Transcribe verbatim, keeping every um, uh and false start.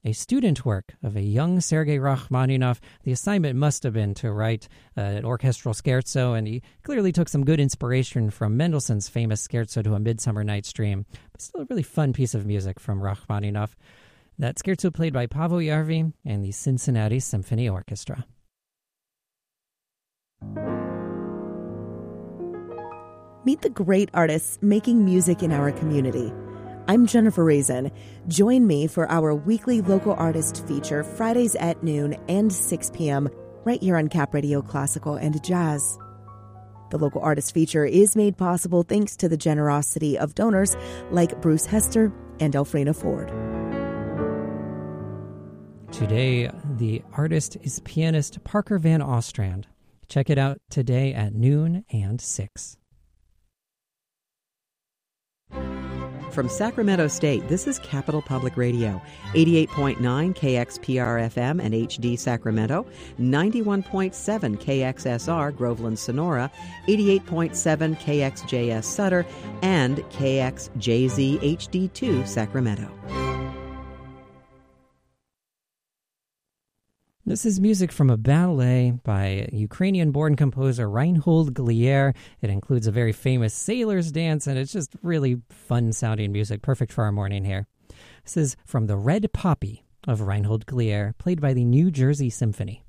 a student work of a young Sergei Rachmaninoff. The assignment must have been to write uh, an orchestral scherzo, and he clearly took some good inspiration from Mendelssohn's famous Scherzo to a Midsummer Night's Dream. But still a really fun piece of music from Rachmaninoff. That scherzo played by Paavo Järvi and the Cincinnati Symphony Orchestra. Meet the great artists making music in our community. I'm Jennifer Raisin. Join me for our weekly local artist feature Fridays at noon and six p.m. right here on Cap Radio Classical and Jazz. The local artist feature is made possible thanks to the generosity of donors like Bruce Hester and Elfrina Ford. Today, the artist is pianist Parker Van Ostrand. Check it out today at noon and six. From Sacramento State, this is Capital Public Radio, eighty-eight point nine K X P R F M and H D Sacramento, ninety-one point seven K X S R Groveland Sonora, eighty-eight point seven K X J S Sutter, and K X J Z H D two Sacramento. This is music from a ballet by Ukrainian-born composer Reinhold Glier. It includes a very famous sailor's dance, and it's just really fun-sounding music, perfect for our morning here. This is from The Red Poppy of Reinhold Glier, played by the New Jersey Symphony.